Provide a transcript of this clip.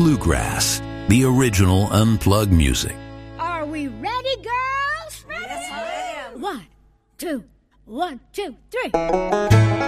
Bluegrass, the original unplugged music. Are we ready, girls? Ready? Yes, I am. 1, 2, 1, 2, 3.